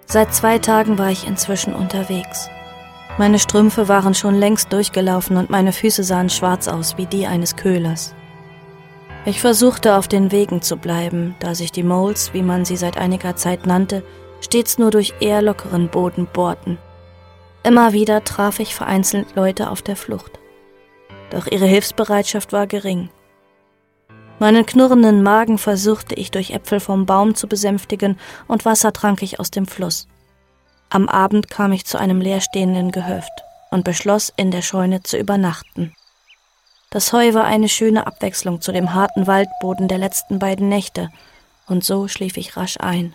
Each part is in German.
Seit 2 Tagen war ich inzwischen unterwegs. Meine Strümpfe waren schon längst durchgelaufen und meine Füße sahen schwarz aus wie die eines Köhlers. Ich versuchte auf den Wegen zu bleiben, da sich die Moles, wie man sie seit einiger Zeit nannte, stets nur durch eher lockeren Boden bohrten. Immer wieder traf ich vereinzelt Leute auf der Flucht. Doch ihre Hilfsbereitschaft war gering. Meinen knurrenden Magen versuchte ich durch Äpfel vom Baum zu besänftigen und Wasser trank ich aus dem Fluss. Am Abend kam ich zu einem leerstehenden Gehöft und beschloss, in der Scheune zu übernachten. Das Heu war eine schöne Abwechslung zu dem harten Waldboden der letzten beiden Nächte, und so schlief ich rasch ein.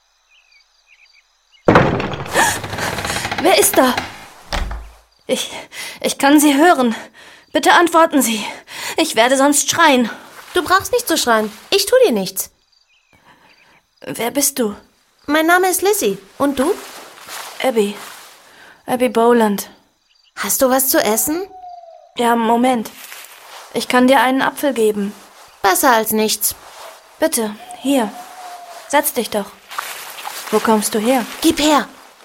Wer ist da? Ich kann Sie hören. Bitte antworten Sie. Ich werde sonst schreien. Du brauchst nicht zu schreien. Ich tu dir nichts. Wer bist du? Mein Name ist Lizzie. Und du? Abby. Abby Boland. Hast du was zu essen? Ja, Moment. Ich kann dir einen Apfel geben. Besser als nichts. Bitte, hier. Setz dich doch. Wo kommst du her? Gib her.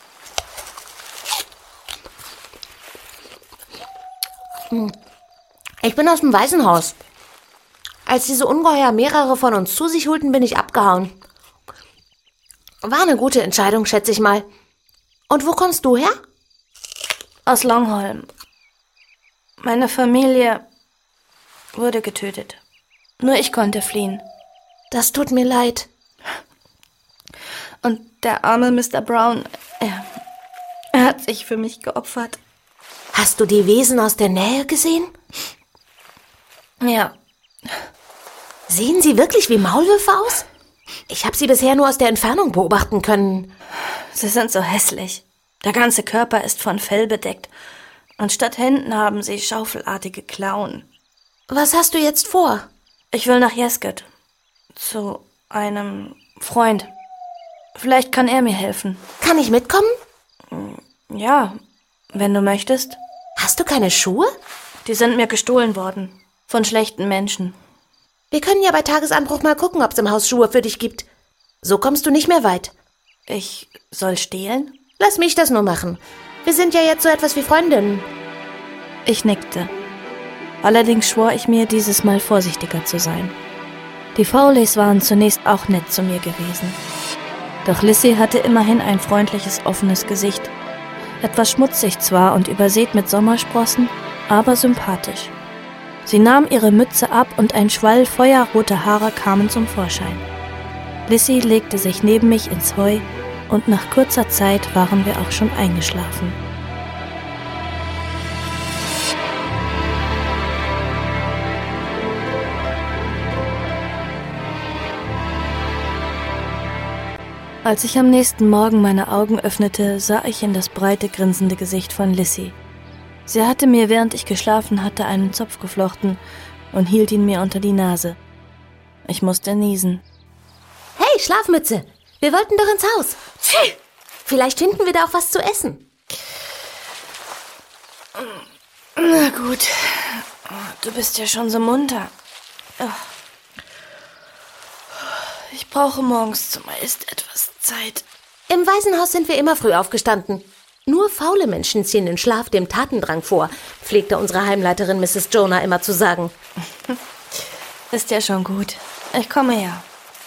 Ich bin aus dem Waisenhaus. Als diese Ungeheuer mehrere von uns zu sich holten, bin ich abgehauen. War eine gute Entscheidung, schätze ich mal. Und wo kommst du her? Aus Longholm. Meine Familie wurde getötet. Nur ich konnte fliehen. Das tut mir leid. Und der arme Mr. Brown, er hat sich für mich geopfert. Hast du die Wesen aus der Nähe gesehen? Ja. Sehen sie wirklich wie Maulwürfe aus? Ich habe sie bisher nur aus der Entfernung beobachten können. Sie sind so hässlich. Der ganze Körper ist von Fell bedeckt. Und statt Händen haben sie schaufelartige Klauen. Was hast du jetzt vor? Ich will nach Yesket. Zu einem Freund. Vielleicht kann er mir helfen. Kann ich mitkommen? Ja, wenn du möchtest. Hast du keine Schuhe? Die sind mir gestohlen worden. Von schlechten Menschen. Wir können ja bei Tagesanbruch mal gucken, ob es im Haus Schuhe für dich gibt. So kommst du nicht mehr weit. Ich soll stehlen? Lass mich das nur machen. Wir sind ja jetzt so etwas wie Freundinnen. Ich nickte. Allerdings schwor ich mir, dieses Mal vorsichtiger zu sein. Die Fowleys waren zunächst auch nett zu mir gewesen. Doch Lizzie hatte immerhin ein freundliches, offenes Gesicht. Etwas schmutzig zwar und übersät mit Sommersprossen, aber sympathisch. Sie nahm ihre Mütze ab und ein Schwall feuerroter Haare kamen zum Vorschein. Lizzie legte sich neben mich ins Heu und nach kurzer Zeit waren wir auch schon eingeschlafen. Als ich am nächsten Morgen meine Augen öffnete, sah ich in das breite, grinsende Gesicht von Lizzie. Sie hatte mir, während ich geschlafen hatte, einen Zopf geflochten und hielt ihn mir unter die Nase. Ich musste niesen. Hey, Schlafmütze! Wir wollten doch ins Haus. Vielleicht finden wir da auch was zu essen. Na gut, du bist ja schon so munter. Ich brauche morgens zumeist etwas Zeit. Im Waisenhaus sind wir immer früh aufgestanden. Nur faule Menschen ziehen den Schlaf dem Tatendrang vor, pflegte unsere Heimleiterin Mrs. Jonah immer zu sagen. Ist ja schon gut. Ich komme ja.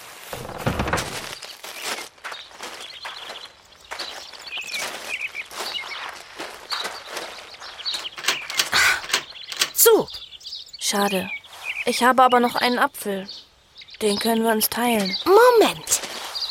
So. Schade. Ich habe aber noch einen Apfel. Den können wir uns teilen. Moment.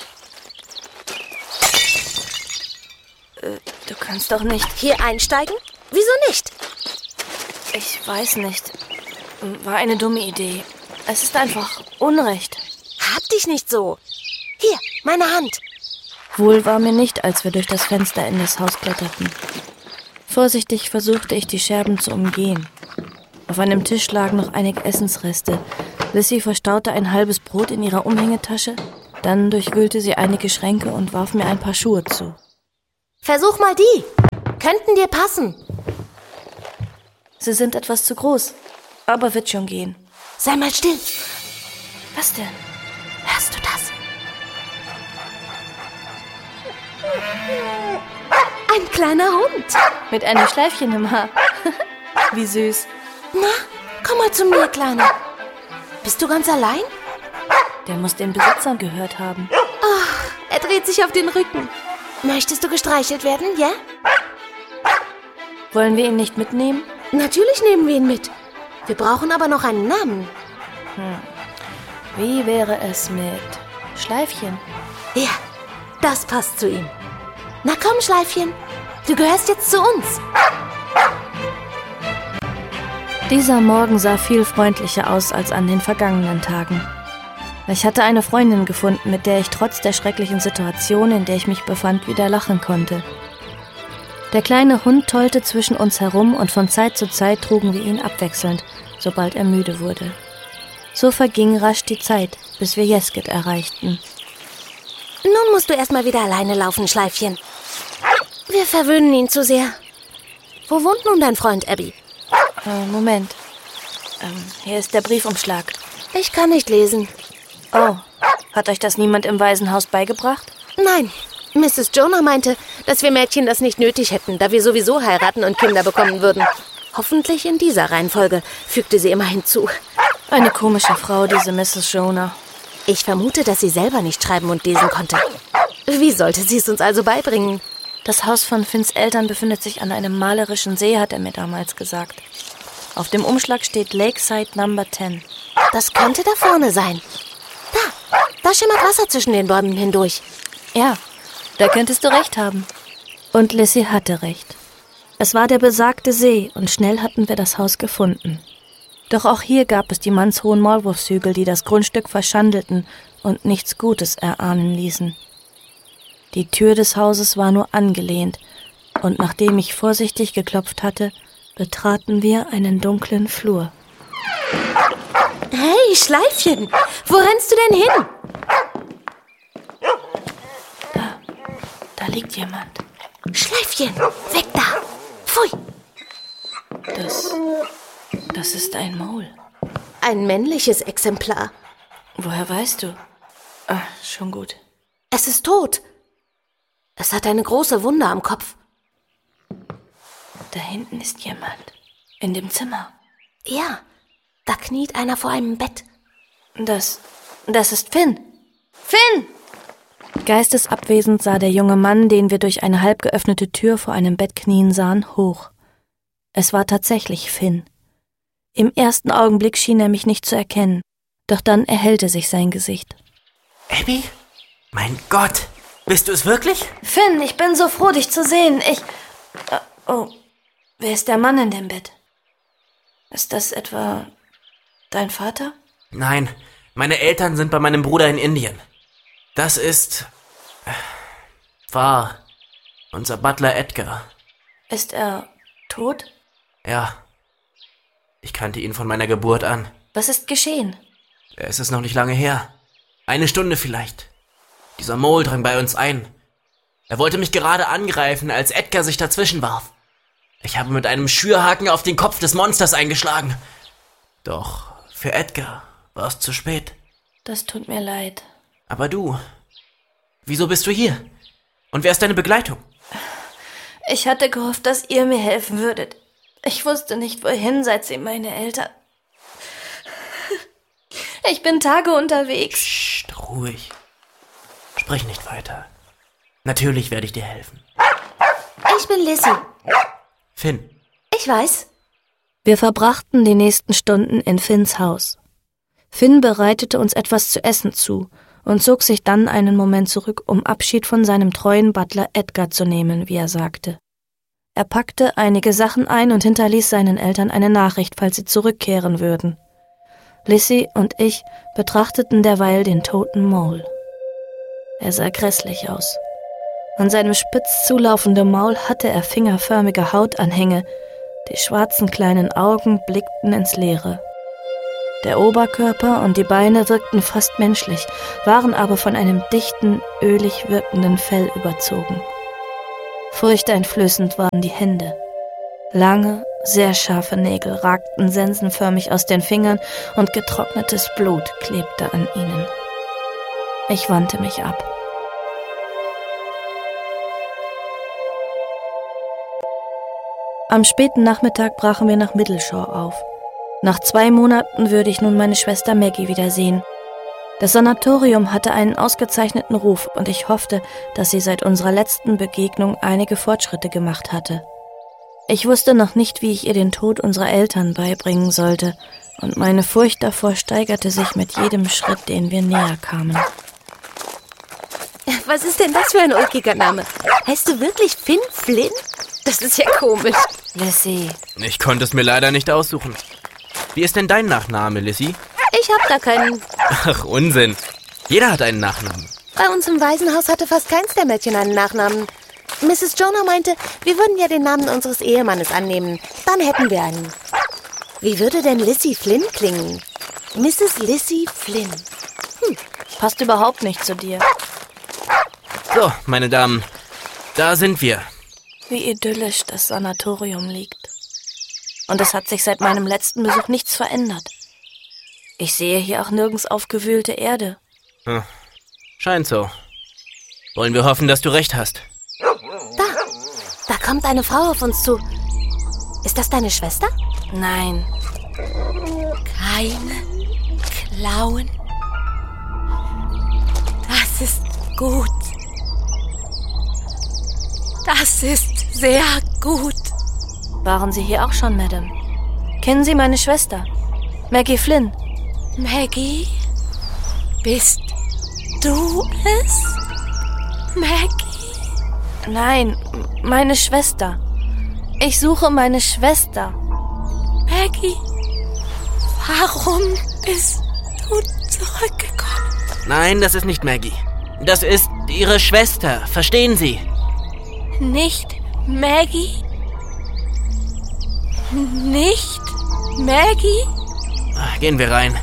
Du kannst doch nicht... Hier einsteigen? Wieso nicht? Ich weiß nicht. War eine dumme Idee. Es ist einfach Unrecht. Hab dich nicht so. Hier, meine Hand. Wohl war mir nicht, als wir durch das Fenster in das Haus kletterten. Vorsichtig versuchte ich, die Scherben zu umgehen. Auf einem Tisch lagen noch einige Essensreste. Lizzie verstaute ein halbes Brot in ihrer Umhängetasche. Dann durchwühlte sie einige Schränke und warf mir ein paar Schuhe zu. Versuch mal die. Könnten dir passen. Sie sind etwas zu groß, aber wird schon gehen. Sei mal still. Was denn? Hörst du das? Ein kleiner Hund. Mit einem Schleifchen im Haar. Wie süß. Na, komm mal zu mir, Kleiner. Bist du ganz allein? Der muss den Besitzern gehört haben. Er dreht sich auf den Rücken. Möchtest du gestreichelt werden, ja? Wollen wir ihn nicht mitnehmen? Natürlich nehmen wir ihn mit. Wir brauchen aber noch einen Namen. Wie wäre es mit Schleifchen? Ja, das passt zu ihm. Na komm, Schleifchen. Du gehörst jetzt zu uns. Dieser Morgen sah viel freundlicher aus als an den vergangenen Tagen. Ich hatte eine Freundin gefunden, mit der ich trotz der schrecklichen Situation, in der ich mich befand, wieder lachen konnte. Der kleine Hund tollte zwischen uns herum und von Zeit zu Zeit trugen wir ihn abwechselnd, sobald er müde wurde. So verging rasch die Zeit, bis wir Yesket erreichten. Nun musst du erstmal wieder alleine laufen, Schleifchen. Wir verwöhnen ihn zu sehr. Wo wohnt nun dein Freund, Abby? Moment. Hier ist der Briefumschlag. Ich kann nicht lesen. Oh, hat euch das niemand im Waisenhaus beigebracht? Nein, Mrs. Jonah meinte, dass wir Mädchen das nicht nötig hätten, da wir sowieso heiraten und Kinder bekommen würden. Hoffentlich in dieser Reihenfolge, fügte sie immer hinzu. Eine komische Frau, diese Mrs. Jonah. Ich vermute, dass sie selber nicht schreiben und lesen konnte. Wie sollte sie es uns also beibringen? Das Haus von Finns Eltern befindet sich an einem malerischen See, hat er mir damals gesagt. Auf dem Umschlag steht Lakeside Number 10. Das könnte da vorne sein. Da schimmert Wasser zwischen den Bäumen hindurch. Ja, da könntest du recht haben. Und Lissy hatte recht. Es war der besagte See und schnell hatten wir das Haus gefunden. Doch auch hier gab es die mannshohen Maulwurfshügel, die das Grundstück verschandelten und nichts Gutes erahnen ließen. Die Tür des Hauses war nur angelehnt, und nachdem ich vorsichtig geklopft hatte, betraten wir einen dunklen Flur. Hey, Schleifchen, wo rennst du denn hin? Da liegt jemand. Schleifchen, weg da! Pfui! Das ist ein Maul. Ein männliches Exemplar. Woher weißt du? Schon gut. Es ist tot. Es hat eine große Wunde am Kopf. Da hinten ist jemand. In dem Zimmer. Ja, da kniet einer vor einem Bett. Das ist Finn. Finn! Geistesabwesend sah der junge Mann, den wir durch eine halb geöffnete Tür vor einem Bett knien sahen, hoch. Es war tatsächlich Finn. Im ersten Augenblick schien er mich nicht zu erkennen, doch dann erhellte sich sein Gesicht. Abby? Mein Gott, bist du es wirklich? Finn, ich bin so froh, dich zu sehen. Oh, wer ist der Mann in dem Bett? Ist das etwa dein Vater? Nein, meine Eltern sind bei meinem Bruder in Indien. Das war unser Butler Edgar. Ist er tot? Ja, ich kannte ihn von meiner Geburt an. Was ist geschehen? Es ist noch nicht lange her. 1 Stunde vielleicht. Dieser Mole drang bei uns ein. Er wollte mich gerade angreifen, als Edgar sich dazwischen warf. Ich habe mit einem Schürhaken auf den Kopf des Monsters eingeschlagen. Doch für Edgar war es zu spät. Das tut mir leid. Aber du, wieso bist du hier? Und wer ist deine Begleitung? Ich hatte gehofft, dass ihr mir helfen würdet. Ich wusste nicht, wohin, seit sie meine Eltern... Ich bin Tage unterwegs. Psst, ruhig. Sprich nicht weiter. Natürlich werde ich dir helfen. Ich bin Lissy. Finn. Ich weiß. Wir verbrachten die nächsten Stunden in Finns Haus. Finn bereitete uns etwas zu essen zu und zog sich dann einen Moment zurück, um Abschied von seinem treuen Butler Edgar zu nehmen, wie er sagte. Er packte einige Sachen ein und hinterließ seinen Eltern eine Nachricht, falls sie zurückkehren würden. Lissy und ich betrachteten derweil den toten Mole. Er sah grässlich aus. An seinem spitz zulaufenden Maul hatte er fingerförmige Hautanhänge, die schwarzen kleinen Augen blickten ins Leere. Der Oberkörper und die Beine wirkten fast menschlich, waren aber von einem dichten, ölig wirkenden Fell überzogen. Furchteinflößend waren die Hände. Lange, sehr scharfe Nägel ragten sensenförmig aus den Fingern und getrocknetes Blut klebte an ihnen. Ich wandte mich ab. Am späten Nachmittag brachen wir nach Middleshore auf. Nach 2 Monaten würde ich nun meine Schwester Maggie wiedersehen. Das Sanatorium hatte einen ausgezeichneten Ruf und ich hoffte, dass sie seit unserer letzten Begegnung einige Fortschritte gemacht hatte. Ich wusste noch nicht, wie ich ihr den Tod unserer Eltern beibringen sollte, und meine Furcht davor steigerte sich mit jedem Schritt, den wir näher kamen. Was ist denn das für ein ulkiger Name? Heißt du wirklich Finn Flynn? Das ist ja komisch. Lizzie. Ich konnte es mir leider nicht aussuchen. Wie ist denn dein Nachname, Lizzie? Ich hab da keinen. Ach, Unsinn. Jeder hat einen Nachnamen. Bei uns im Waisenhaus hatte fast keins der Mädchen einen Nachnamen. Mrs. Jonah meinte, wir würden ja den Namen unseres Ehemannes annehmen. Dann hätten wir einen. Wie würde denn Lizzie Flynn klingen? Mrs. Lizzie Flynn. Passt überhaupt nicht zu dir. So, meine Damen, da sind wir. Wie idyllisch das Sanatorium liegt. Und es hat sich seit meinem letzten Besuch nichts verändert. Ich sehe hier auch nirgends aufgewühlte Erde. Scheint so. Wollen wir hoffen, dass du recht hast. Da kommt eine Frau auf uns zu. Ist das deine Schwester? Nein. Keine Klauen. Das ist gut. Das ist sehr gut. Waren Sie hier auch schon, Madame? Kennen Sie meine Schwester? Maggie Flynn. Maggie? Bist du es? Maggie? Nein, meine Schwester. Ich suche meine Schwester. Maggie? Warum bist du zurückgekommen? Nein, das ist nicht Maggie. Das ist ihre Schwester, verstehen Sie? Nicht Maggie? Nicht Maggie? Gehen wir rein.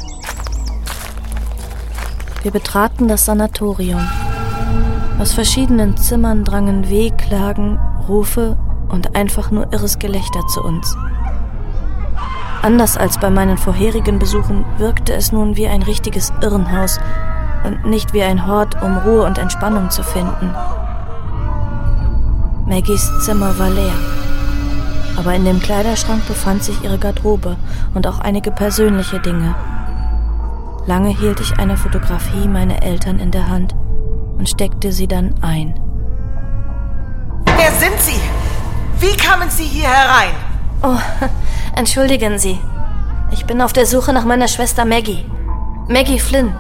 Wir betraten das Sanatorium. Aus verschiedenen Zimmern drangen Wehklagen, Rufe und einfach nur irres Gelächter zu uns. Anders als bei meinen vorherigen Besuchen wirkte es nun wie ein richtiges Irrenhaus und nicht wie ein Hort, um Ruhe und Entspannung zu finden. Maggies Zimmer war leer, aber in dem Kleiderschrank befand sich ihre Garderobe und auch einige persönliche Dinge. Lange hielt ich eine Fotografie meiner Eltern in der Hand und steckte sie dann ein. Wer sind Sie? Wie kamen Sie hier herein? Oh, entschuldigen Sie. Ich bin auf der Suche nach meiner Schwester Maggie. Maggie Flynn.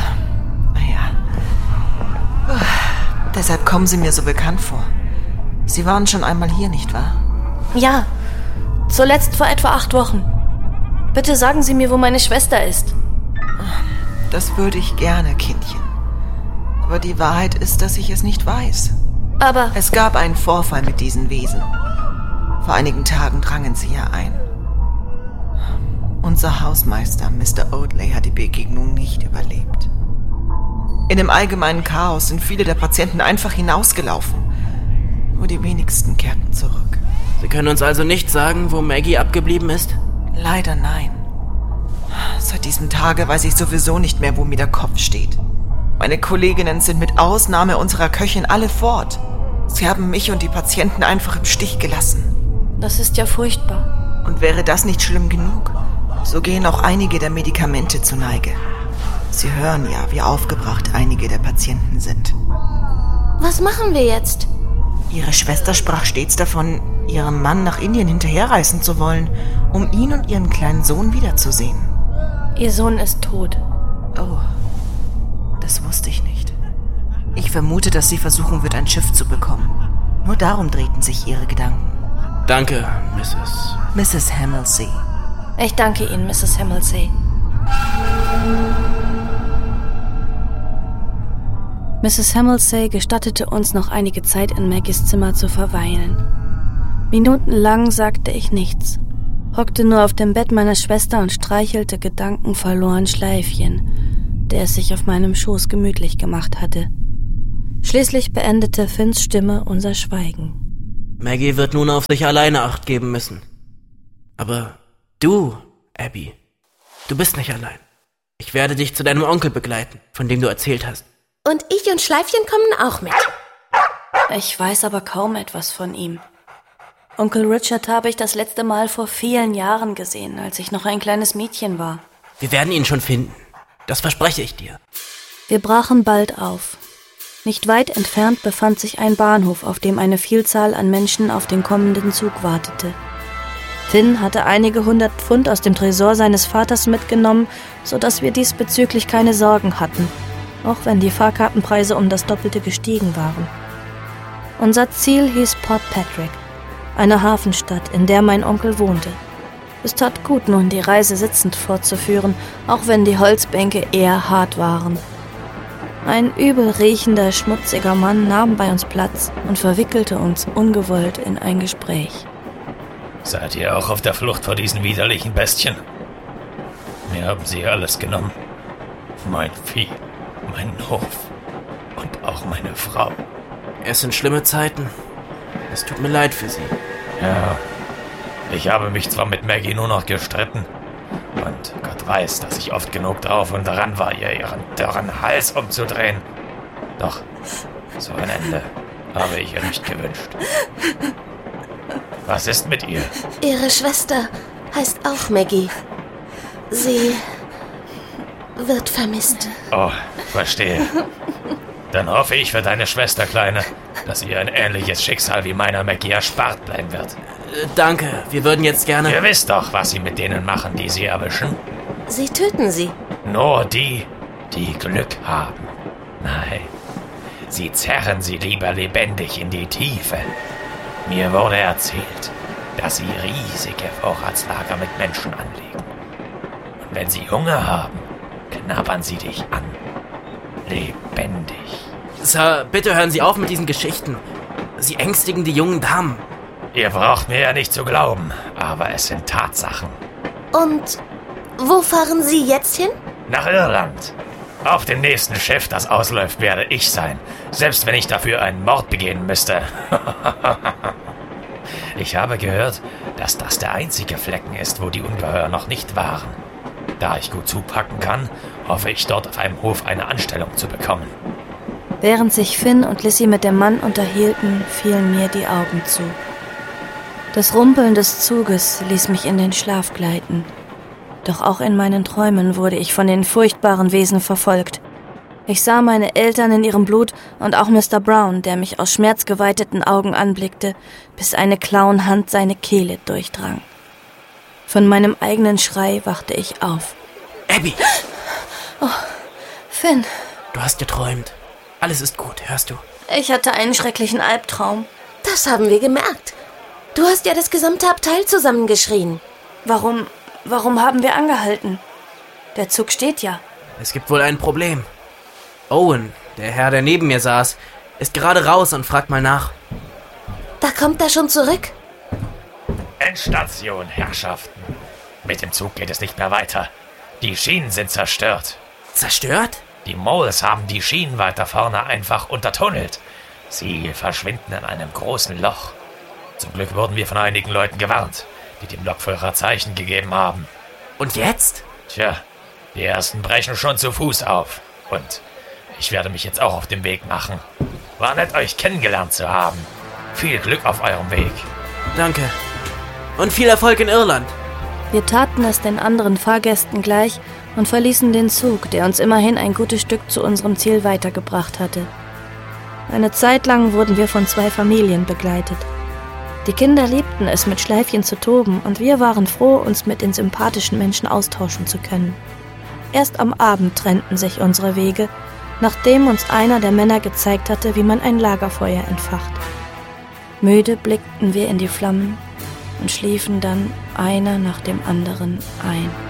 Naja. Deshalb kommen Sie mir so bekannt vor. Sie waren schon einmal hier, nicht wahr? Ja, zuletzt vor etwa 8 Wochen. Bitte sagen Sie mir, wo meine Schwester ist. Das würde ich gerne, Kindchen. Aber die Wahrheit ist, dass ich es nicht weiß. Aber Es gab einen Vorfall mit diesen Wesen. Vor einigen Tagen drangen sie hier ein. Unser Hausmeister, Mr. Oatley, hat die Begegnung nicht überlebt. In dem allgemeinen Chaos sind viele der Patienten einfach hinausgelaufen. Nur die wenigsten kehrten zurück. Sie können uns also nicht sagen, wo Maggie abgeblieben ist? Leider nein. Seit diesem Tage weiß ich sowieso nicht mehr, wo mir der Kopf steht. Meine Kolleginnen sind mit Ausnahme unserer Köchin alle fort. Sie haben mich und die Patienten einfach im Stich gelassen. das ist ja furchtbar. Und wäre das nicht schlimm genug, so gehen auch einige der Medikamente zur Neige. Sie hören ja, wie aufgebracht einige der Patienten sind. Was machen wir jetzt? Ihre Schwester sprach stets davon, ihren Mann nach Indien hinterherreisen zu wollen, um ihn und ihren kleinen Sohn wiederzusehen. Ihr Sohn ist tot. Oh, das wusste ich nicht. Ich vermute, dass sie versuchen wird, ein Schiff zu bekommen. Nur darum drehten sich ihre Gedanken. Danke, Mrs. Hamilsey. Ich danke Ihnen, Mrs. Hamilsey. Mrs. Hamilsey gestattete uns noch einige Zeit in Maggies Zimmer zu verweilen. Minutenlang sagte ich nichts, hockte nur auf dem Bett meiner Schwester und streichelte gedankenverloren Schleifchen, der es sich auf meinem Schoß gemütlich gemacht hatte. Schließlich beendete Finns Stimme unser Schweigen. Maggie wird nun auf sich alleine Acht geben müssen. Aber du, Abby, du bist nicht allein. Ich werde dich zu deinem Onkel begleiten, von dem du erzählt hast. Und ich und Schleifchen kommen auch mit. Ich weiß aber kaum etwas von ihm. Onkel Richard habe ich das letzte Mal vor vielen Jahren gesehen, als ich noch ein kleines Mädchen war. Wir werden ihn schon finden. Das verspreche ich dir. Wir brachen bald auf. Nicht weit entfernt befand sich ein Bahnhof, auf dem eine Vielzahl an Menschen auf den kommenden Zug wartete. Finn hatte einige 100 Pfund aus dem Tresor seines Vaters mitgenommen, sodass wir diesbezüglich keine Sorgen hatten, auch wenn die Fahrkartenpreise um das Doppelte gestiegen waren. Unser Ziel hieß Port Patrick, eine Hafenstadt, in der mein Onkel wohnte. Es tat gut, nun die Reise sitzend fortzuführen, auch wenn die Holzbänke eher hart waren. Ein übel riechender, schmutziger Mann nahm bei uns Platz und verwickelte uns ungewollt in ein Gespräch. Seid ihr auch auf der Flucht vor diesen widerlichen Bestien? Mir haben sie alles genommen. Mein Vieh, meinen Hof und auch meine Frau. Es sind schlimme Zeiten. Es tut mir leid für Sie. Ja, ich habe mich zwar mit Maggie nur noch gestritten, und Gott weiß, dass ich oft genug drauf und daran war, ihr ihren dürren Hals umzudrehen. Doch so ein Ende habe ich ihr nicht gewünscht. Was ist mit ihr? Ihre Schwester heißt auch Maggie. Sie wird vermisst. Oh, verstehe. Dann hoffe ich für deine Schwester, Kleine, dass ihr ein ähnliches Schicksal wie meiner Maggie erspart bleiben wird. Danke, wir würden jetzt gerne... Ihr wisst doch, was sie mit denen machen, die sie erwischen. Sie töten sie. Nur die, die Glück haben. Nein, sie zerren sie lieber lebendig in die Tiefe. Mir wurde erzählt, dass sie riesige Vorratslager mit Menschen anlegen. Und wenn sie Hunger haben, knabbern sie dich an. Lebendig. Sir, bitte hören Sie auf mit diesen Geschichten. Sie ängstigen die jungen Damen. Ihr braucht mir ja nicht zu glauben, aber es sind Tatsachen. Und wo fahren Sie jetzt hin? Nach Irland. Auf dem nächsten Schiff, das ausläuft, werde ich sein. Selbst wenn ich dafür einen Mord begehen müsste. Ich habe gehört, dass das der einzige Flecken ist, wo die Ungeheuer noch nicht waren. Da ich gut zupacken kann, hoffe ich dort auf einem Hof eine Anstellung zu bekommen. Während sich Finn und Lissy mit dem Mann unterhielten, fielen mir die Augen zu. Das Rumpeln des Zuges ließ mich in den Schlaf gleiten. Doch auch in meinen Träumen wurde ich von den furchtbaren Wesen verfolgt. Ich sah meine Eltern in ihrem Blut und auch Mr. Brown, der mich aus schmerzgeweiteten Augen anblickte, bis eine Klauenhand seine Kehle durchdrang. Von meinem eigenen Schrei wachte ich auf. Abby! Oh, Finn. Du hast geträumt. Alles ist gut, hörst du? Ich hatte einen schrecklichen Albtraum. Das haben wir gemerkt. Du hast ja das gesamte Abteil zusammengeschrien. Warum haben wir angehalten? Der Zug steht ja. Es gibt wohl ein Problem. Owen, der Herr, der neben mir saß, ist gerade raus und fragt mal nach. Da kommt er schon zurück. Endstation, Herrschaften. Mit dem Zug geht es nicht mehr weiter. Die Schienen sind zerstört. Zerstört? Die Moles haben die Schienen weiter vorne einfach untertunnelt. Sie verschwinden in einem großen Loch. Zum Glück wurden wir von einigen Leuten gewarnt, die dem Lokführer Zeichen gegeben haben. Und jetzt? Tja, die ersten brechen schon zu Fuß auf. Und ich werde mich jetzt auch auf den Weg machen. War nett, euch kennengelernt zu haben. Viel Glück auf eurem Weg. Danke. Und viel Erfolg in Irland. Wir taten es den anderen Fahrgästen gleich und verließen den Zug, der uns immerhin ein gutes Stück zu unserem Ziel weitergebracht hatte. Eine Zeit lang wurden wir von 2 Familien begleitet. Die Kinder liebten es, mit Schleifchen zu toben, und wir waren froh, uns mit den sympathischen Menschen austauschen zu können. Erst am Abend trennten sich unsere Wege, nachdem uns einer der Männer gezeigt hatte, wie man ein Lagerfeuer entfacht. Müde blickten wir in die Flammen und schliefen dann einer nach dem anderen ein.